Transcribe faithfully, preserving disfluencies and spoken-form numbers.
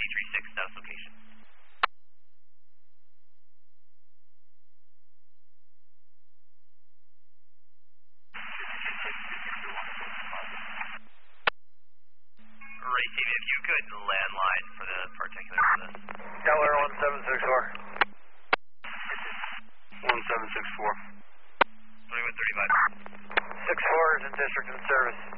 three six, status location. Receiving, if you could landline for the particular for this. Delaware one seven six four. one seven six four. twenty-one thirty-five. six four is in district in service.